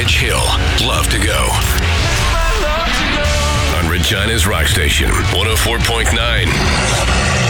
Edge Hill, Love to Go. On Regina's Rock Station, 104.9.